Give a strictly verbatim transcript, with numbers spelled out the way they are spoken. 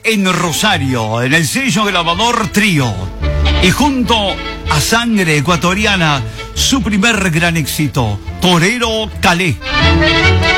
en Rosario, en el sello grabador Trío. Y junto a Sangre Ecuatoriana, su primer gran éxito, Torero Calé.